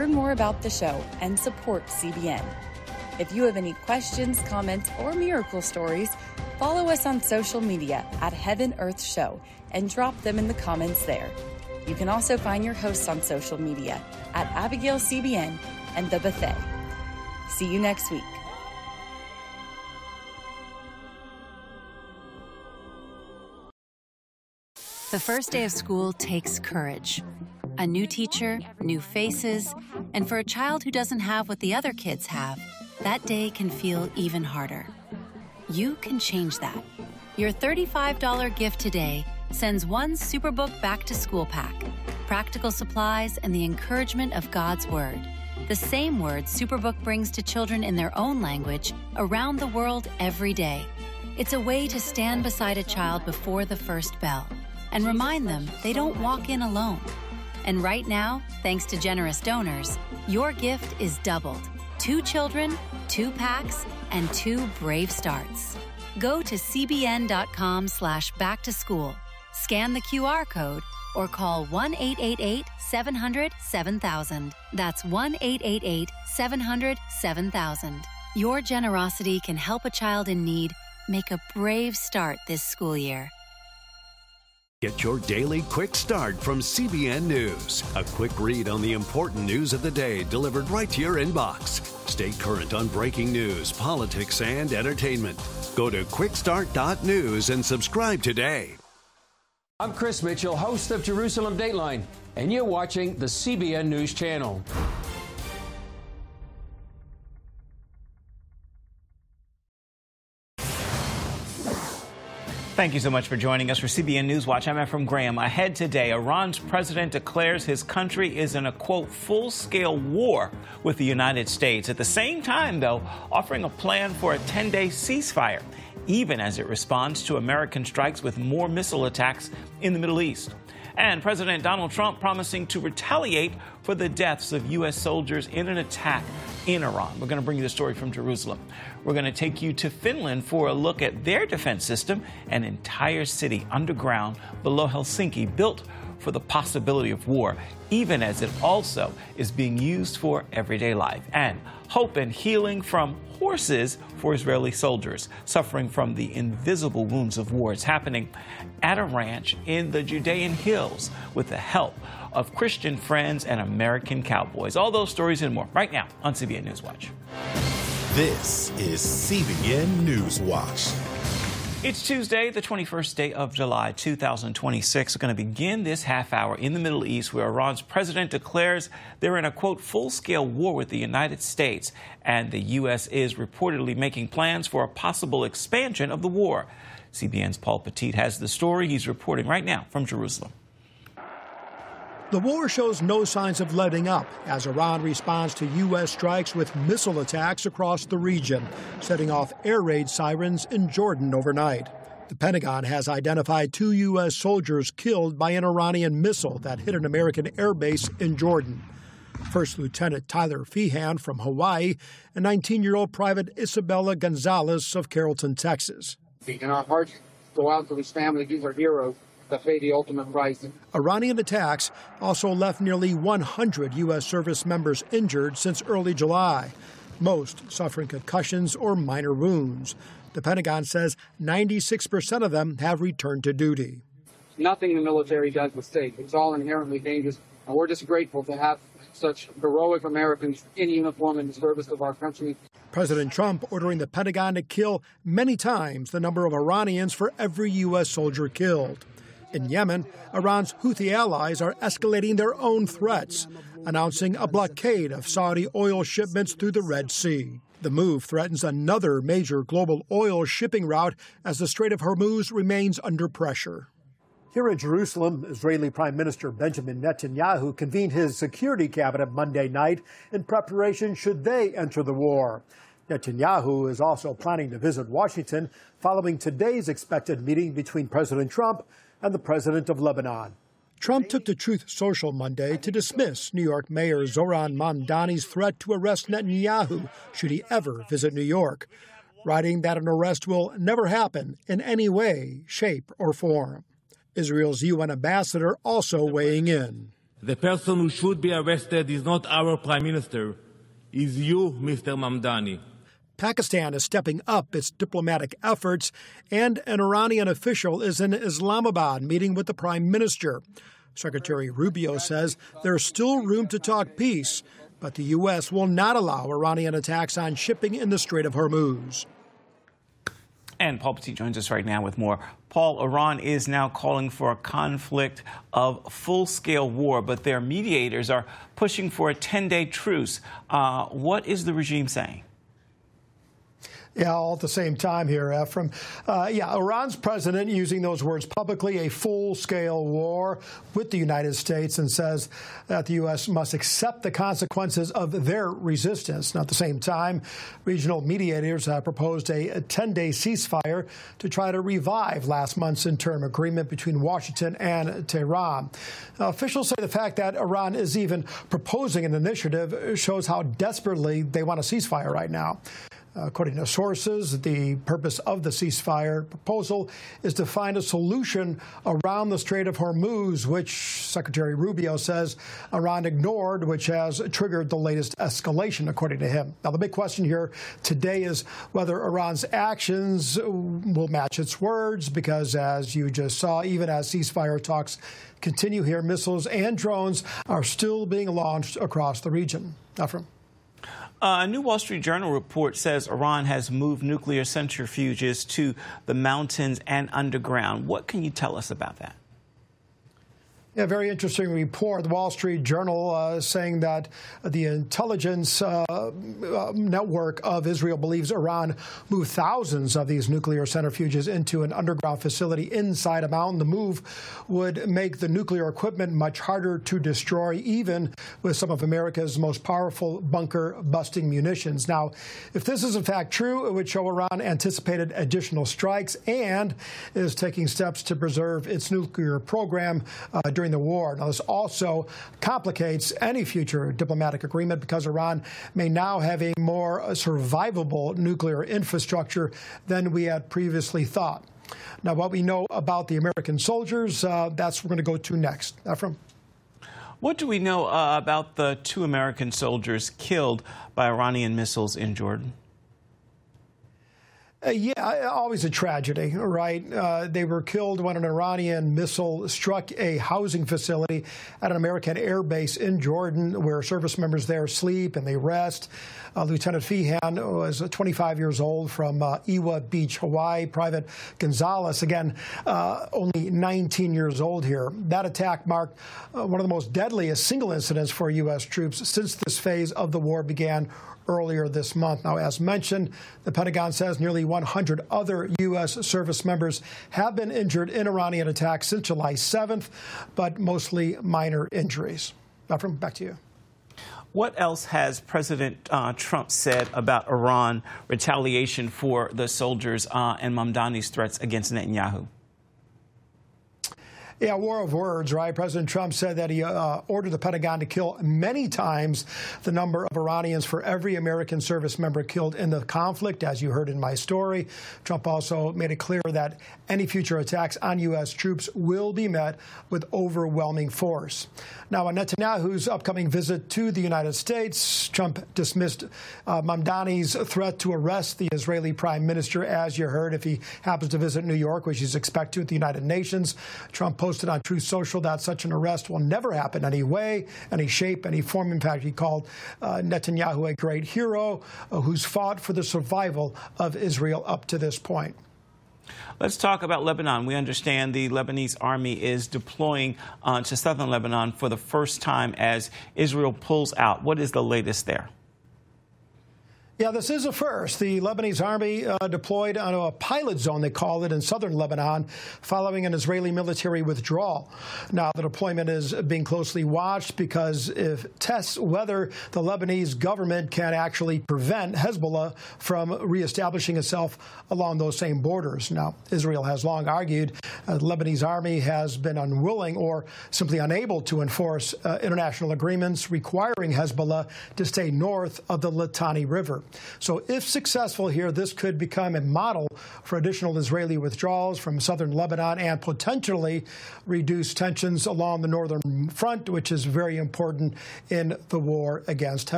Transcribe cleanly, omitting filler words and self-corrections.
Learn more about the show and support CBN. If you have any questions, comments, or miracle stories, follow us on social media at Heaven Earth Show and drop them in the comments there. You can also find your hosts on social media at Abigail CBN and The Buffet. See you next week. The first day of school takes courage. A new teacher, new faces, and for a child who doesn't have what the other kids have, that day can feel even harder. You can change that. Your $35 gift today sends one Superbook back-to-school pack, practical supplies, and the encouragement of God's Word. The same word Superbook brings to children in their own language around the world every day. It's a way to stand beside a child before the first bell and remind them they don't walk in alone. And right now, thanks to generous donors, your gift is doubled. 2 children, 2 packs, and 2 brave starts. Go to cbn.com/back-to-school, scan the QR code, or call 1-888-700-7000. That's 1-888-700-7000. Your generosity can help a child in need make a brave start this school year. Get your daily quick start from CBN News. A quick read on the important news of the day delivered right to your inbox. Stay current on breaking news, politics, and entertainment. Go to quickstart.news and subscribe today. I'm Chris Mitchell, host of Jerusalem Dateline, and you're watching the CBN News Channel. Thank you so much for joining us for CBN News Watch. I'm Ephraim Graham. Ahead today, Iran's president declares his country is in a, quote, full-scale war with the United States. At the same time, though, offering a plan for a 10-day ceasefire, even as it responds to American strikes with more missile attacks in the Middle East. And President Donald Trump promising to retaliate for the deaths of U.S. soldiers in an attack in Iran. We're going to bring you the story from Jerusalem. We're going to take you to Finland for a look at their defense system, an entire city underground below Helsinki built for the possibility of war, even as it also is being used for everyday life. And hope and healing from horses for Israeli soldiers suffering from the invisible wounds of war. It's happening at a ranch in the Judean hills with the help of Christian friends and American cowboys. All those stories and more right now on CBN News Watch. This is CBN News Watch. It's Tuesday, the 21st day of July, 2026. We're going to begin this half hour in the Middle East where Iran's president declares they're in a, quote, full-scale war with the United States. And the U.S. is reportedly making plans for a possible expansion of the war. CBN's Paul Petit has the story. He's reporting right now from Jerusalem. The war shows no signs of letting up as Iran responds to U.S. strikes with missile attacks across the region, setting off air raid sirens in Jordan overnight. The Pentagon has identified 2 U.S. soldiers killed by an Iranian missile that hit an American air base in Jordan. First Lieutenant Tyler Feehan from Hawaii and 19-year-old Private Isabella Gonzalez of Carrollton, Texas. And our hearts go out to his family. These are heroes that pay the ultimate price. Iranian attacks also left nearly 100 U.S. service members injured since early July, most suffering concussions or minor wounds. The Pentagon says 96% of them have returned to duty. Nothing the military does is safe. It's all inherently dangerous, and we're just grateful to have such heroic Americans in uniform in the service of our country. President Trump ordering the Pentagon to kill many times the number of Iranians for every U.S. soldier killed. In Yemen, Iran's Houthi allies are escalating their own threats, announcing a blockade of Saudi oil shipments through the Red Sea. The move threatens another major global oil shipping route as the Strait of Hormuz remains under pressure. Here in Jerusalem, Israeli Prime Minister Benjamin Netanyahu convened his security cabinet Monday night in preparation should they enter the war. Netanyahu is also planning to visit Washington following today's expected meeting between President Trump and the president of Lebanon. Trump took to Truth Social Monday to dismiss New York Mayor Zohran Mamdani's threat to arrest Netanyahu should he ever visit New York, writing that an arrest will never happen in any way, shape, or form. Israel's UN ambassador also weighing in. The person who should be arrested is not our prime minister, is you, Mr. Mamdani. Pakistan is stepping up its diplomatic efforts, and an Iranian official is in Islamabad meeting with the prime minister. Secretary Rubio says there's still room to talk peace, but the U.S. will not allow Iranian attacks on shipping in the Strait of Hormuz. And Paul Petit joins us right now with more. Paul, Iran is now calling for a conflict of full-scale war, but their mediators are pushing for a 10-day truce. What is the regime saying? Yeah, all at the same time here, Ephraim. Iran's president using those words publicly, a full-scale war with the United States, and says that the U.S. must accept the consequences of their resistance. Now, at the same time, regional mediators have proposed a 10-day ceasefire to try to revive last month's interim agreement between Washington and Tehran. Now, officials say the fact that Iran is even proposing an initiative shows how desperately they want a ceasefire right now. According to sources, the purpose of the ceasefire proposal is to find a solution around the Strait of Hormuz, which Secretary Rubio says Iran ignored, which has triggered the latest escalation, according to him. Now, the big question here today is whether Iran's actions will match its words, because, as you just saw, even as ceasefire talks continue here, missiles and drones are still being launched across the region. Ephraim. A new Wall Street Journal report says Iran has moved nuclear centrifuges to the mountains and underground. What can you tell us about that? Yeah, very interesting report. The Wall Street Journal saying that the intelligence network of Israel believes Iran moved thousands of these nuclear centrifuges into an underground facility inside a mountain. The move would make the nuclear equipment much harder to destroy, even with some of America's most powerful bunker-busting munitions. Now, if this is in fact true, it would show Iran anticipated additional strikes and is taking steps to preserve its nuclear program during the war. Now, this also complicates any future diplomatic agreement because Iran may now have a more survivable nuclear infrastructure than we had previously thought. Now, what we know about the American soldiers, that's what we're going to go to next. Ephraim. What do we know about the 2 American soldiers killed by Iranian missiles in Jordan? Always a tragedy, right? They were killed when an Iranian missile struck a housing facility at an American air base in Jordan, where service members there sleep and they rest. Lieutenant Feehan was 25 years old from Iwa Beach, Hawaii. Private Gonzalez, again, only 19 years old here. That attack marked one of the most deadliest single incidents for U.S. troops since this phase of the war began earlier this month. Now, as mentioned, the Pentagon says nearly 100 other U.S. service members have been injured in Iranian attacks since July 7th, but mostly minor injuries. Ephraim, back to you. What else has President Trump said about Iran retaliation for the soldiers and Mamdani's threats against Netanyahu? Yeah, war of words, right? President Trump said that he ordered the Pentagon to kill many times the number of Iranians for every American service member killed in the conflict, as you heard in my story. Trump also made it clear that any future attacks on U.S. troops will be met with overwhelming force. Now, on Netanyahu's upcoming visit to the United States, Trump dismissed Mamdani's threat to arrest the Israeli prime minister, as you heard, if he happens to visit New York, which he's expected to at the United Nations. Trump posted on Truth Social that such an arrest will never happen any way, any shape, any form. In fact, he called Netanyahu a great hero who's fought for the survival of Israel up to this point. Let's talk about Lebanon. We understand the Lebanese army is deploying to southern Lebanon for the first time as Israel pulls out. What is the latest there? Yeah, this is a first. The Lebanese army deployed onto a pilot zone, they call it, in southern Lebanon, following an Israeli military withdrawal. Now, the deployment is being closely watched because it tests whether the Lebanese government can actually prevent Hezbollah from reestablishing itself along those same borders. Now, Israel has long argued the Lebanese army has been unwilling or simply unable to enforce international agreements requiring Hezbollah to stay north of the Litani River. So if successful here, this could become a model for additional Israeli withdrawals from southern Lebanon and potentially reduce tensions along the northern front, which is very important in the war against Hezbollah.